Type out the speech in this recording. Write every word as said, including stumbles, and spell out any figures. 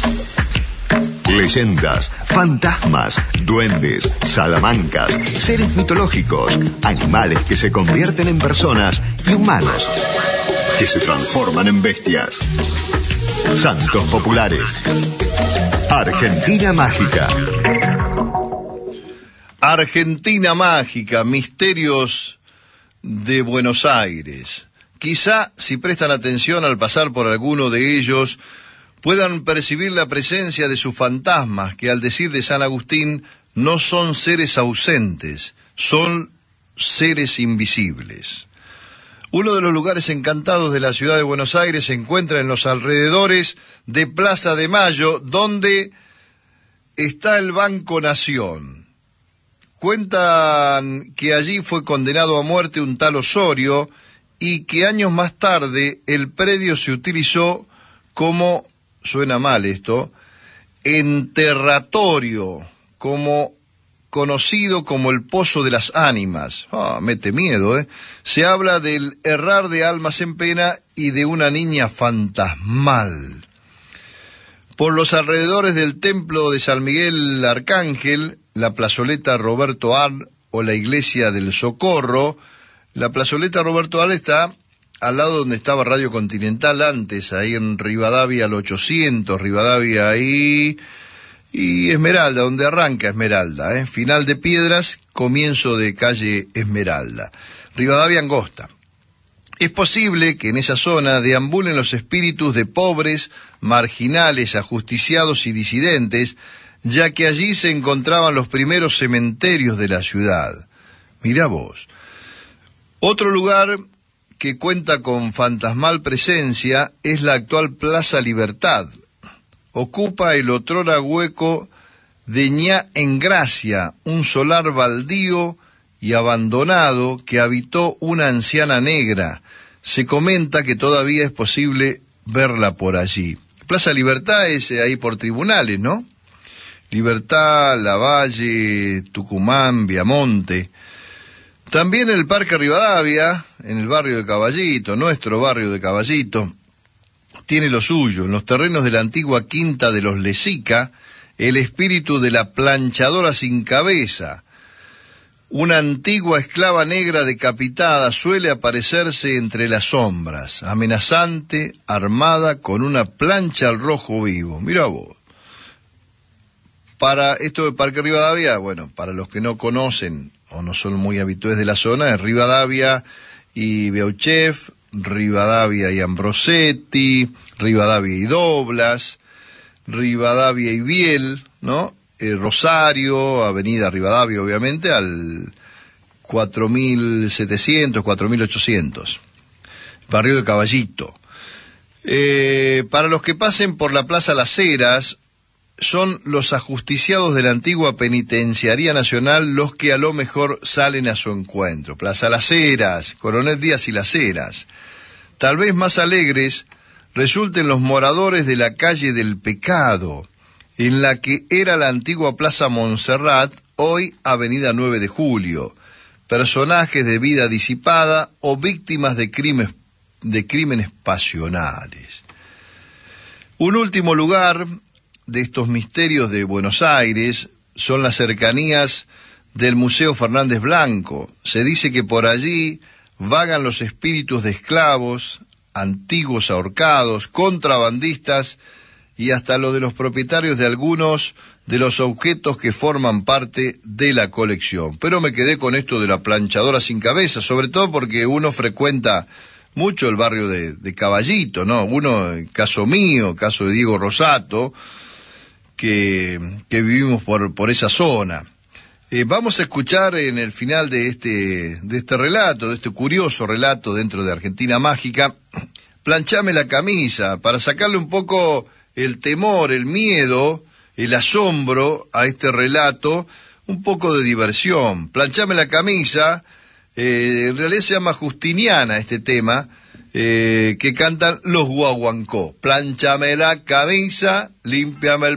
Leyendas, fantasmas, duendes, salamancas, seres mitológicos, animales que se convierten en personas y humanos que se transforman en bestias. Santos populares. Argentina mágica. Argentina mágica, misterios de Buenos Aires. Quizá, si prestan atención al pasar por alguno de ellos, puedan percibir la presencia de sus fantasmas, que al decir de San Agustín, no son seres ausentes, son seres invisibles. Uno de los lugares encantados de la ciudad de Buenos Aires se encuentra en los alrededores de Plaza de Mayo, donde está el Banco Nación. Cuentan que allí fue condenado a muerte un tal Osorio y que años más tarde el predio se utilizó como, suena mal esto, enterratorio, como conocido como el Pozo de las Ánimas. Ah, mete miedo, ¿eh? Se habla del errar de almas en pena y de una niña fantasmal. Por los alrededores del templo de San Miguel Arcángel, la plazoleta Roberto Arlt o la iglesia del Socorro, la plazoleta Roberto Arlt está al lado donde estaba Radio Continental antes, ahí en Rivadavia al ochocientos, Rivadavia ahí, y Esmeralda, donde arranca Esmeralda, ¿eh? Final de Piedras, comienzo de calle Esmeralda. Rivadavia angosta. Es posible que en esa zona deambulen los espíritus de pobres, marginales, ajusticiados y disidentes, ya que allí se encontraban los primeros cementerios de la ciudad. Mirá vos. Otro lugar que cuenta con fantasmal presencia es la actual Plaza Libertad. Ocupa el otrora hueco de Ñá en Gracia, un solar baldío y abandonado que habitó una anciana negra. Se comenta que todavía es posible verla por allí. Plaza Libertad es ahí por Tribunales, ¿no? Libertad, Lavalle, Tucumán, Viamonte. También el Parque Rivadavia, en el barrio de Caballito, nuestro barrio de Caballito, tiene lo suyo. En los terrenos de la antigua Quinta de los Lezica, el espíritu de la planchadora sin cabeza, una antigua esclava negra decapitada, suele aparecerse entre las sombras, amenazante, armada con una plancha al rojo vivo. Mirá vos. Para esto de Parque Rivadavia, bueno, para los que no conocen o no son muy habitués de la zona, es Rivadavia y Beauchef, Rivadavia y Ambrosetti, Rivadavia y Doblas, Rivadavia y Biel, ¿no? Eh, Rosario, Avenida Rivadavia, obviamente, al cuatro mil setecientos, cuatro mil ochocientos, barrio de Caballito. Eh, para los que pasen por la Plaza Las Heras, son los ajusticiados de la antigua Penitenciaría Nacional los que a lo mejor salen a su encuentro. Plaza Las Heras, Coronel Díaz y Las Heras. Tal vez más alegres resulten los moradores de la calle del Pecado, en la que era la antigua Plaza Montserrat, hoy Avenida nueve de Julio. Personajes de vida disipada o víctimas de crímenes, de crímenes pasionales. Un último lugar de estos misterios de Buenos Aires son las cercanías del Museo Fernández Blanco. Se dice que por allí vagan los espíritus de esclavos, antiguos ahorcados, contrabandistas y hasta lo de los propietarios de algunos de los objetos que forman parte de la colección. Pero me quedé con esto de la planchadora sin cabeza, sobre todo porque uno frecuenta mucho el barrio de, de Caballito, ¿no? Uno, caso mío, caso de Diego Rosato, que, que vivimos por, por esa zona. Eh, vamos a escuchar en el final de este, de este relato, de este curioso relato dentro de Argentina Mágica, Planchame la camisa, para sacarle un poco el temor, el miedo, el asombro a este relato, un poco de diversión. Planchame la camisa, eh, en realidad se llama Justiniana este tema, eh, que cantan los Guaguancó. Planchame la camisa, límpiame el